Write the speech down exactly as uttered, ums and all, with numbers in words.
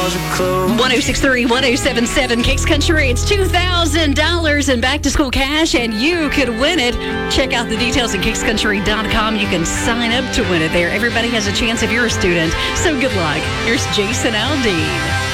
doors are closed. one oh six three, one oh seven seven, Kicks Country. It's two thousand dollars in back-to-school cash, and you could win it. Check out the details at kicks country dot com. You can sign up to win it there. Everybody has a chance if you're a student. So good luck. Here's Jason Aldean.